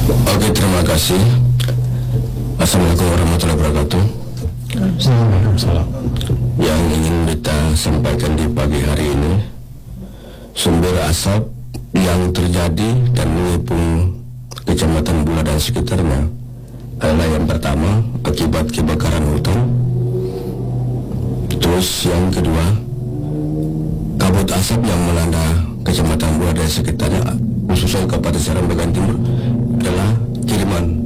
Oke, terima kasih. Assalamualaikum warahmatullahi wabarakatuh. Waalaikumsalam. Yang ingin kita sampaikan di pagi hari ini, sumber asap yang terjadi dan mengepung Kecamatan Bula dan sekitarnya adalah yang pertama akibat kebakaran hutan. Terus yang kedua, kabut asap yang melanda Kecamatan Bula dan sekitarnya, khususnya Kabupaten Seram bagian timur, adalah kiriman